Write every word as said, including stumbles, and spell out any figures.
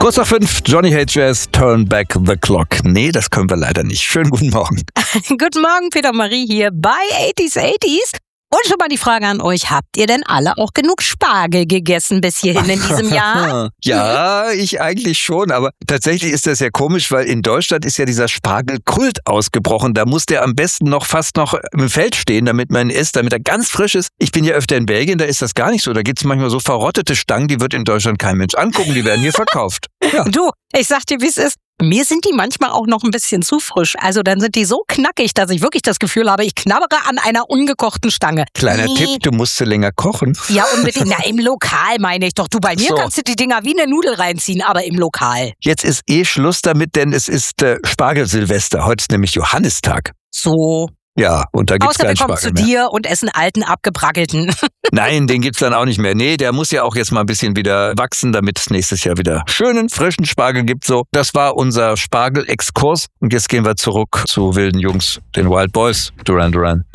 Kurz nach fünf, Johnny Hates Jazz, Turn Back the Clock. Nee, das können wir leider nicht. Schönen guten Morgen. Guten Morgen, Peter Marie hier bei achtziger achtziger. Und schon mal die Frage an euch, habt ihr denn alle auch genug Spargel gegessen bis hierhin in diesem Jahr? Ja, ich eigentlich schon, aber tatsächlich ist das ja komisch, weil in Deutschland ist ja dieser Spargelkult ausgebrochen. Da muss der am besten noch fast noch im Feld stehen, damit man ihn isst, damit er ganz frisch ist. Ich bin ja öfter in Belgien, da ist das gar nicht so. Da gibt es manchmal so verrottete Stangen, die wird in Deutschland kein Mensch angucken, die werden hier verkauft. Ja. Du, ich sag dir, wie es ist. Mir sind die manchmal auch noch ein bisschen zu frisch. Also dann sind die so knackig, dass ich wirklich das Gefühl habe, ich knabbere an einer ungekochten Stange. Kleiner Nee. Tipp, du musst sie länger kochen. Ja, unbedingt. Na, im Lokal meine ich doch. Du, bei mir So. kannst du die Dinger wie eine Nudel reinziehen, aber im Lokal. Jetzt ist eh Schluss damit, denn es ist äh, Spargelsilvester. Heute ist nämlich Johannistag. So. Ja, und da gibt's Außer wir keinen kommen Spargel zu mehr. dir und essen alten, abgebrackelten. Nein, den gibt's dann auch nicht mehr. Nee, der muss ja auch jetzt mal ein bisschen wieder wachsen, damit es nächstes Jahr wieder schönen, frischen Spargel gibt. So, das war unser Spargel-Exkurs. Und jetzt gehen wir zurück zu wilden Jungs, den Wild Boys, Duran Duran.